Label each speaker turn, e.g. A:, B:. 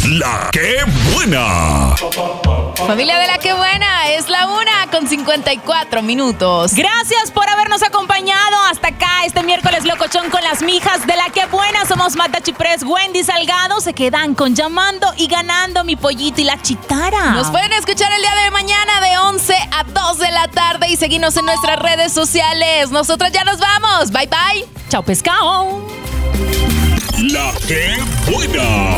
A: La que buena.
B: Familia de La que buena, es la 1:54.
C: Gracias por habernos acompañado hasta acá este miércoles locochón con las mijas de La que buena. Somos Marta Chiprés, Wendy Salgado. Se quedan con Llamando y Ganando, Mi Pollito y La Chitara.
B: Nos pueden escuchar el día de mañana de 11 a 2 de la tarde y seguirnos en nuestras redes sociales. Nosotros ya nos vamos. Bye, bye.
C: Chao, pescado.
A: La que buena.